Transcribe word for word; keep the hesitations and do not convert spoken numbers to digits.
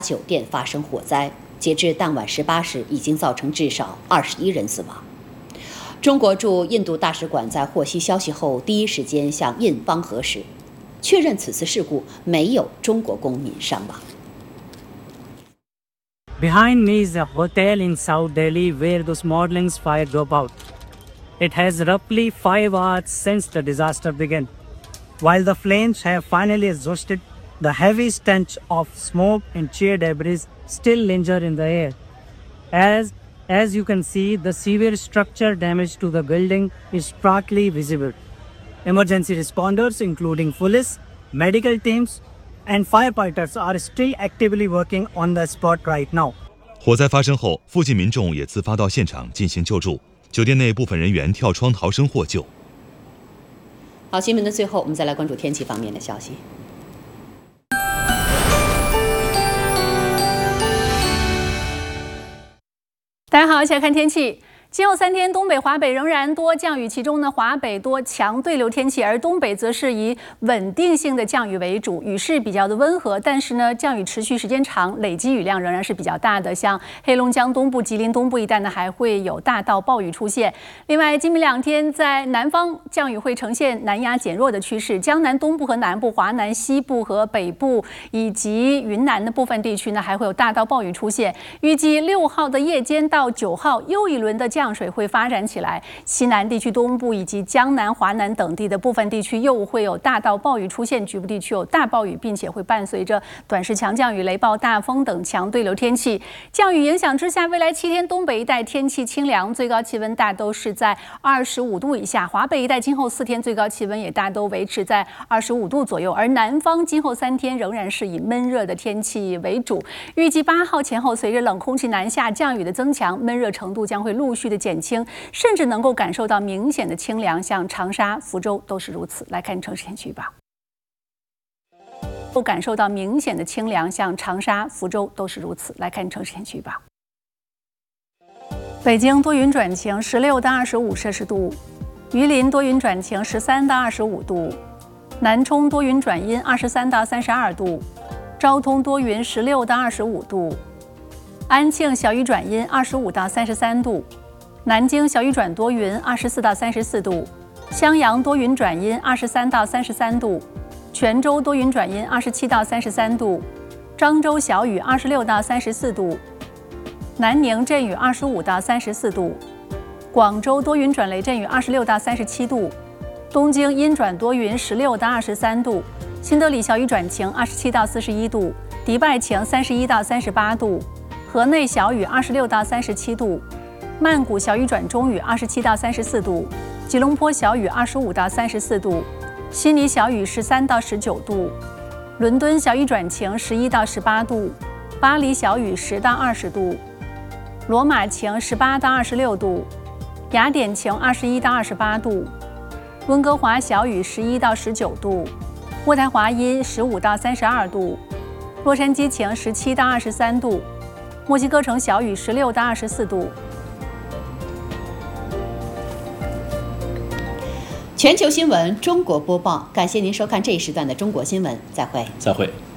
酒店发生火灾，截至当晚十八时，已经造成至少二十一人死亡。中国驻印度大使馆在获悉消息后，第一时间向印方核实，确认此次事故没有中国公民伤亡。 Behind me is a hotel in South Delhi where the Smoldering fire broke out. It has roughly five hours since the disaster began. While the flames have finally exhausted, the heavy stench of smoke and charred debris still linger in the air. As, as you can see, the severe structural damage to the building is starkly visible. Emergency responders, including police, medical teams, and firefighters are still actively working on the spot right now. 火灾发生后，附近民众也自发到现场进行救助，酒店内部分人员跳窗逃生获救。 好，新闻的最后，我们再来关注天气方面的消息。 大家好，一起来看天气。 今后三天，东北、华北仍然多降雨，其中呢，华北多强对流天气，而东北则是以稳定性的降雨为主，雨势比较的温和，但是呢，降雨持续时间长，累积雨量仍然是比较大的。像黑龙江东部、吉林东部一带呢，还会有大到暴雨出现。另外，今明两天在南方降雨会呈现南压减弱的趋势，江南东部和南部、华南西部和北部以及云南的部分地区呢，还会有大到暴雨出现。预计六号的夜间到九号又一轮的降 降水会发展起来，西南地区东部以及江南、华南等地的部分地区又会有大到暴雨出现，局部地区有大暴雨，并且会伴随着短时强降雨、雷暴、大风等强对流天气。降雨影响之下，未来七天东北一带天气清凉，最高气温大都是在二十五度以下；华北一带今后四天最高气温也大都维持在二十五度左右，而南方今后三天仍然是以闷热的天气为主。预计八号前后，随着冷空气南下，降雨的增强，闷热程度将会陆续 的减轻，甚至能够感受到明显的清凉，像长沙、福州都是如此。来看城市天气预报，能够感受到明显的清凉，像长沙、福州都是如此。来看城市天气预报，北京多云转晴，十六到二十五摄氏度；榆林多云转晴，十三到二十五度；南充多云转阴，二十三到三十二度；昭通多云，十六到二十五度；安庆小雨转阴，二十五到三十三度。 南京小雨转多云，二十四到三十四度；襄阳多云转阴，二十三到三十三度；泉州多云转阴，二十七到三十三度；漳州小雨，二十六到三十四度；南宁阵雨，二十五到三十四度；广州多云转雷阵雨，二十六到三十七度；东京阴转多云，十六到二十三度；新德里小雨转晴，二十七到四十一度；迪拜晴，三十一到三十八度；河内小雨，二十六到三十七度。 曼谷小雨转中雨，二十七到三十四度；吉隆坡小雨，二十五到三十四度；悉尼小雨，十三到十九度；伦敦小雨转晴，十一到十八度；巴黎小雨，十到二十度；罗马晴，十八到二十六度；雅典晴，二十一到二十八度；温哥华小雨，十一到十九度；渥太华阴，十五到三十二度；洛杉矶晴，十七到二十三度；墨西哥城小雨，十六到二十四度。 全球新闻中国播报，感谢您收看这一时段的中国新闻，再会。 再会。